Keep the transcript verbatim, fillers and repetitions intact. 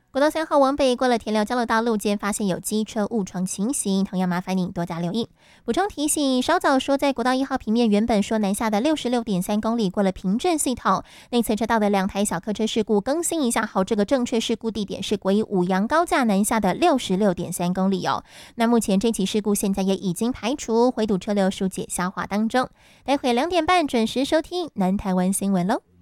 国道三号往北过了田寮交流道路间，发现有机车误闯情形，同样麻烦您多加留意。补充提醒，稍早说在国道一号平面原本说南下的六十六点三公里过了平镇系统，内侧车道的两台小客车事故更新一下后，这个正确事故地点是国一五杨高架南下的六十六点三公里哦。那目前这起事故现在也已经排除，回堵车流疏解消化当中。待会两点半准时收听南台湾新闻喽。